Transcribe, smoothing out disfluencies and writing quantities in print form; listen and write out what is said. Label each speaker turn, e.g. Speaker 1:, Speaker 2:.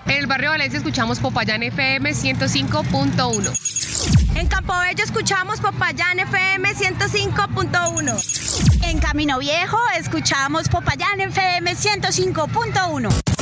Speaker 1: En el barrio Valencia escuchamos Popayán FM 105.1.
Speaker 2: En Campobello escuchamos Popayán FM 105.1.
Speaker 3: En Camino Viejo escuchamos Popayán FM 105.1.